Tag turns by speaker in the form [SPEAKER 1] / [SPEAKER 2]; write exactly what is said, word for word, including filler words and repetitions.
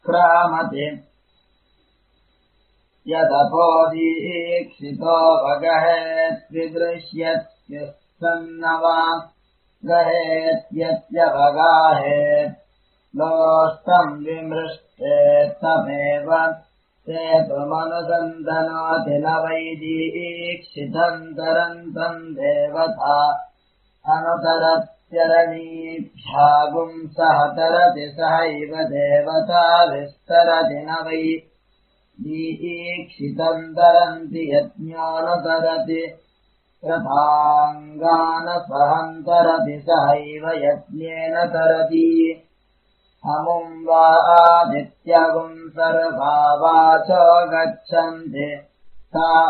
[SPEAKER 1] क्रामते यदपोदीक्षितो वगहेत्विदृश्यत्यसन्नवा गहेत्यत्यवगाहेत् लोष्टम् विमृष्टेत्तमेव सेतुमनुसन्दनोति न वैदीक्षितम् तरन्तम् देवता अनुतरत्यरणीभ्यागुम् सह तरति सहैव देवता विस्तरति न वै दीक्षितम् तरन्ति यज्ञोऽनुतरति रथाङ्गानसहन्तरति सहैव यज्ञेन तरति हमुम् वा आदित्यगुम् सर्वा वाचो गच्छन्ति सा